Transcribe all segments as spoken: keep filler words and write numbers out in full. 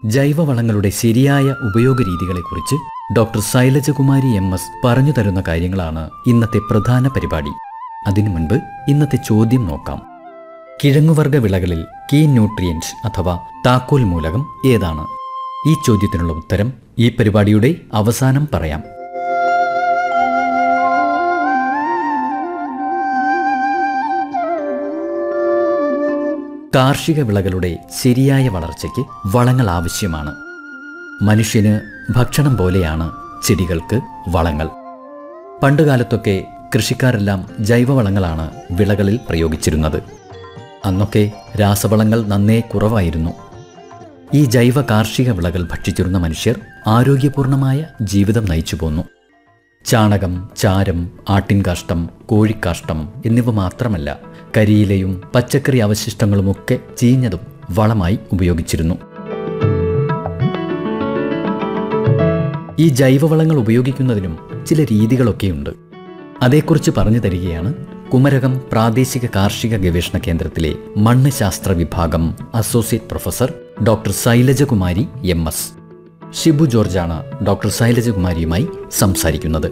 ജൈവവളങ്ങളുടെ ശരിയായ ഉപയോഗ രീതികളെക്കുറിച്ച് ഡോക്ടർ ശൈലജകുമാരി എം എസ് പറഞ്ഞു തരുന്ന കാര്യങ്ങളാണ് ഇന്നത്തെ പ്രധാന പരിപാടി. അതിനു മുൻപ് ഇന്നത്തെ ചോദ്യം നോക്കാം. കിഴങ്ങുവർഗ വിളകളിൽ കീ ന്യൂട്രിയൻസ് അഥവാ താക്കോൽ മൂലകം ഏതാണ്? ഈ ചോദ്യത്തിനുള്ള ഉത്തരം ഈ പരിപാടിയുടെ അവസാനം പറയാം. കാർഷിക വിളകളുടെ ശരിയായ വളർച്ചയ്ക്ക് വളങ്ങൾ ആവശ്യമാണ്. മനുഷ്യന് ഭക്ഷണം പോലെയാണ് ചെടികൾക്ക് വളങ്ങൾ. പണ്ടുകാലത്തൊക്കെ കൃഷിക്കാരെല്ലാം ജൈവവളങ്ങളാണ് വിളകളിൽ പ്രയോഗിച്ചിരുന്നത്. അന്നൊക്കെ രാസവളങ്ങൾ നന്നേ കുറവായിരുന്നു. ഈ ജൈവ കാർഷിക വിളകൾ ഭക്ഷിച്ചിരുന്ന മനുഷ്യർ ആരോഗ്യപൂർണമായ ജീവിതം നയിച്ചു പോന്നു. ചാണകം, ചാരം, ആട്ടിൻകാഷ്ടം, കോഴിക്കാഷ്ടം എന്നിവ മാത്രമല്ല, കരിയിലയും പച്ചക്കറി അവശിഷ്ടങ്ങളുമൊക്കെ ചീഞ്ഞതും വളമായി ഉപയോഗിച്ചിരുന്നു. ഈ ജൈവവളങ്ങൾ ഉപയോഗിക്കുന്നതിനും ചില രീതികളൊക്കെയുണ്ട്. അതേക്കുറിച്ച് പറഞ്ഞു തരികയാണ് കുമരകം പ്രാദേശിക കാർഷിക ഗവേഷണ കേന്ദ്രത്തിലെ മണ്ണ് ശാസ്ത്ര വിഭാഗം associate professor doctor Shailaja Kumari M S. Shibu ജോർജാണ് doctor ശൈലജകുമാരിയുമായി സംസാരിക്കുന്നത്.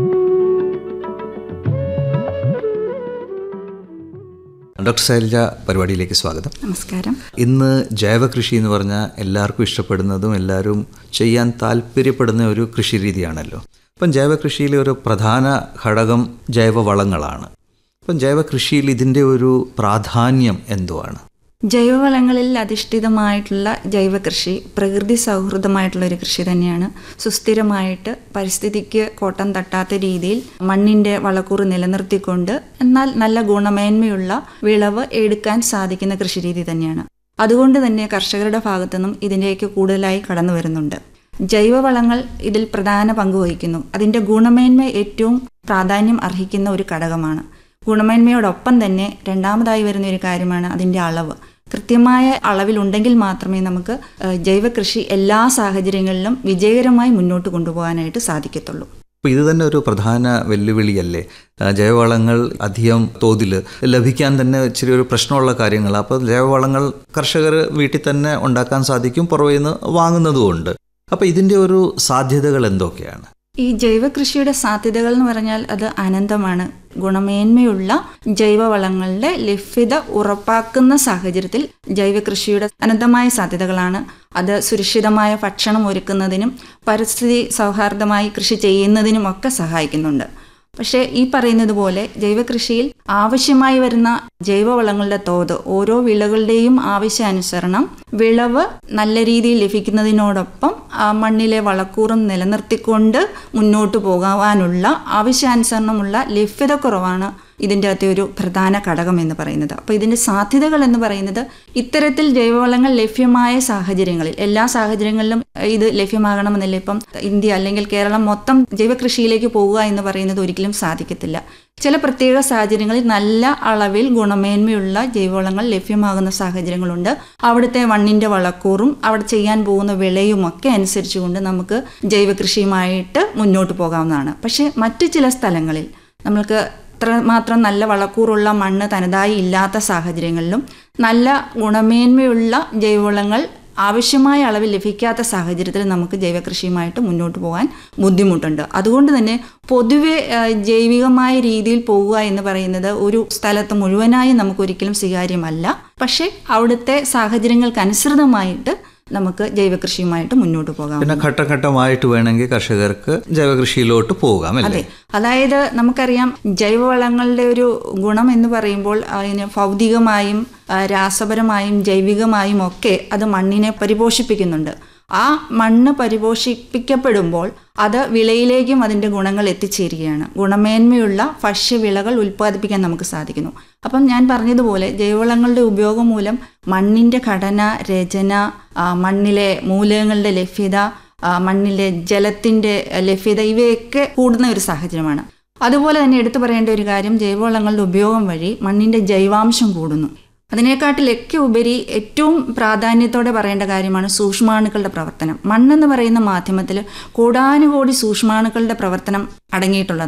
ഡോക്ടർ ശൈലജ, പരിപാടിയിലേക്ക് സ്വാഗതം. നമസ്കാരം. ഇന്ന് ജൈവ കൃഷി എന്ന് പറഞ്ഞാൽ എല്ലാവർക്കും ഇഷ്ടപ്പെടുന്നതും എല്ലാവരും ചെയ്യാൻ താല്പര്യപ്പെടുന്ന ഒരു കൃഷി രീതിയാണല്ലോ. അപ്പം ജൈവ കൃഷിയിലെ ഒരു പ്രധാന ഘടകം ജൈവവളങ്ങളാണ്. അപ്പം ജൈവ കൃഷിയിൽ ഇതിൻ്റെ ഒരു പ്രാധാന്യം എന്തുവാണ്? ജൈവവളങ്ങളിൽ അധിഷ്ഠിതമായിട്ടുള്ള ജൈവ കൃഷി പ്രകൃതി സൗഹൃദമായിട്ടുള്ള ഒരു കൃഷി തന്നെയാണ്. സുസ്ഥിരമായിട്ട് പരിസ്ഥിതിക്ക് കോട്ടം തട്ടാത്ത രീതിയിൽ മണ്ണിൻ്റെ വളക്കൂറ് നിലനിർത്തിക്കൊണ്ട് എന്നാൽ നല്ല ഗുണമേന്മയുള്ള വിളവ് എടുക്കാൻ സാധിക്കുന്ന കൃഷിരീതി തന്നെയാണ്. അതുകൊണ്ട് തന്നെ കർഷകരുടെ ഭാഗത്തു നിന്നും ഇതിലേക്ക് കൂടുതലായി കടന്നു വരുന്നുണ്ട്. ജൈവവളങ്ങൾ ഇതിൽ പ്രധാന പങ്ക് വഹിക്കുന്നു. അതിൻ്റെ ഗുണമേന്മ ഏറ്റവും പ്രാധാന്യം അർഹിക്കുന്ന ഒരു ഘടകമാണ്. ഗുണമേന്മയോടൊപ്പം തന്നെ രണ്ടാമതായി വരുന്ന ഒരു കാര്യമാണ് അതിൻ്റെ അളവ്. കൃത്യമായ അളവിലുണ്ടെങ്കിൽ മാത്രമേ നമുക്ക് ജൈവ കൃഷി എല്ലാ സാഹചര്യങ്ങളിലും വിജയകരമായി മുന്നോട്ട് കൊണ്ടുപോകാനായിട്ട് സാധിക്കത്തുള്ളൂ. അപ്പോൾ ഇത് തന്നെ ഒരു പ്രധാന വെല്ലുവിളിയല്ലേ? ജൈവവളങ്ങൾ അധികം തോതിൽ ലഭിക്കാൻ തന്നെ ഇച്ചിരി ഒരു പ്രശ്നമുള്ള കാര്യങ്ങൾ. അപ്പോൾ ജൈവവളങ്ങൾ കർഷകർ വീട്ടിൽ തന്നെ ഉണ്ടാക്കാൻ സാധിക്കും, പുറമേ നിന്ന് വാങ്ങുന്നതുമുണ്ട്. അപ്പോൾ ഇതിൻ്റെ ഒരു സാധ്യതകൾ എന്തൊക്കെയാണ്? ഈ ജൈവ കൃഷിയുടെ സാധ്യതകൾ എന്ന് പറഞ്ഞാൽ അത് അനന്തമാണ്. ഗുണമേന്മയുള്ള ജൈവവളങ്ങളുടെ ലഭ്യത ഉറപ്പാക്കുന്ന സാഹചര്യത്തിൽ ജൈവ കൃഷിയുടെ അനന്തമായ സാധ്യതകളാണ്. അത് സുരക്ഷിതമായ ഭക്ഷണം ഒരുക്കുന്നതിനും പരിസ്ഥിതി സൗഹാർദ്ദമായി കൃഷി ചെയ്യുന്നതിനുമൊക്കെ സഹായിക്കുന്നുണ്ട്. പക്ഷേ ഈ പറയുന്നത് പോലെ ജൈവകൃഷിയിൽ ആവശ്യമായി വരുന്ന ജൈവവളങ്ങളുടെ തോത് ഓരോ വിളകളുടെയും ആവശ്യാനുസരണം വിളവ് നല്ല രീതിയിൽ ലഭിക്കുന്നതിനോടൊപ്പം മണ്ണിലെ വളക്കൂറും നിലനിർത്തിക്കൊണ്ട് മുന്നോട്ട് പോകാനുള്ള ആവശ്യാനുസരണമുള്ള ലഭ്യത കുറവാണ് ഇതിൻ്റെ അകത്തെ ഒരു പ്രധാന ഘടകം എന്ന് പറയുന്നത്. അപ്പോൾ ഇതിൻ്റെ സാധ്യതകൾ എന്ന് പറയുന്നത് ഇത്തരത്തിൽ ജൈവവളങ്ങൾ ലഭ്യമായ സാഹചര്യങ്ങളിൽ, എല്ലാ സാഹചര്യങ്ങളിലും ഇത് ലഭ്യമാകണമെന്നില്ല. ഇപ്പം ഇന്ത്യ അല്ലെങ്കിൽ കേരളം മൊത്തം ജൈവകൃഷിയിലേക്ക് പോകുക എന്ന് പറയുന്നത് ഒരിക്കലും സാധിക്കത്തില്ല. ചില പ്രത്യേക സാഹചര്യങ്ങളിൽ നല്ല അളവിൽ ഗുണമേന്മയുള്ള ജൈവവളങ്ങൾ ലഭ്യമാകുന്ന സാഹചര്യങ്ങളുണ്ട്. അവിടുത്തെ മണ്ണിൻ്റെ വളക്കൂറും അവിടെ ചെയ്യാൻ പോകുന്ന വിളയുമൊക്കെ അനുസരിച്ചുകൊണ്ട് നമുക്ക് ജൈവകൃഷിയുമായിട്ട് മുന്നോട്ട് പോകാവുന്നതാണ്. പക്ഷേ മറ്റു ചില സ്ഥലങ്ങളിൽ നമ്മൾക്ക് മാത്രം നല്ല വളക്കൂറുള്ള മണ്ണ് തനതായി ഇല്ലാത്ത സാഹചര്യങ്ങളിലും നല്ല ഗുണമേന്മയുള്ള ജൈവവളങ്ങൾ ആവശ്യമായ അളവിൽ ലഭിക്കാത്ത സാഹചര്യത്തിൽ നമുക്ക് ജൈവകൃഷിയുമായിട്ട് മുന്നോട്ട് പോകാൻ ബുദ്ധിമുട്ടുണ്ട്. അതുകൊണ്ട് തന്നെ പൊതുവെ ജൈവികമായ രീതിയിൽ പോകുക എന്ന് പറയുന്നത് ഒരു സ്ഥലത്ത് മുഴുവനായി നമുക്കൊരിക്കലും സ്വീകാര്യമല്ല. പക്ഷേ അവിടുത്തെ സാഹചര്യങ്ങൾക്കനുസൃതമായിട്ട് നമുക്ക് ജൈവകൃഷിയുമായിട്ട് മുന്നോട്ട് പോകാം. പിന്നെ ഘട്ടഘട്ടമായിട്ട് വേണമെങ്കിൽ കർഷകർക്ക് ജൈവകൃഷിയിലോട്ട് പോകാം. അതെ, അതായത് നമുക്കറിയാം ജൈവവളങ്ങളുടെ ഒരു ഗുണം എന്ന് പറയുമ്പോൾ അതിന് ഭൗതികമായും രാസപരമായും ജൈവികമായും ഒക്കെ അത് മണ്ണിനെ പരിപോഷിപ്പിക്കുന്നുണ്ട്. ആ മണ്ണ് പരിപോഷിപ്പിക്കപ്പെടുമ്പോൾ അത് വിളയിലേക്കും അതിൻ്റെ ഗുണങ്ങൾ എത്തിച്ചേരുകയാണ്. ഗുണമേന്മയുള്ള ഭക്ഷ്യവിളകൾ ഉൽപ്പാദിപ്പിക്കാൻ നമുക്ക് സാധിക്കുന്നു. അപ്പം ഞാൻ പറഞ്ഞതുപോലെ ജൈവവളങ്ങളുടെ ഉപയോഗം മൂലം മണ്ണിൻ്റെ ഘടന, രചന, മണ്ണിലെ മൂലകങ്ങളുടെ ലഭ്യത, മണ്ണിലെ ജലത്തിൻ്റെ ലഭ്യത ഇവയൊക്കെ കൂടുന്ന ഒരു സാഹചര്യമാണ്. അതുപോലെ തന്നെ എടുത്തു പറയേണ്ട ഒരു കാര്യം, ജൈവവളങ്ങളുടെ ഉപയോഗം വഴി മണ്ണിൻ്റെ ജൈവാംശം കൂടുന്നു. അതിനേക്കാട്ടിലൊക്കെ ഉപരി ഏറ്റവും പ്രാധാന്യത്തോടെ പറയേണ്ട കാര്യമാണ് സൂക്ഷ്മാണുക്കളുടെ പ്രവർത്തനം. മണ്ണെന്ന് പറയുന്ന മാധ്യമത്തിൽ കോടാനുകോടി സൂക്ഷ്മാണുക്കളുടെ പ്രവർത്തനം അടങ്ങിയിട്ടുള്ളത്.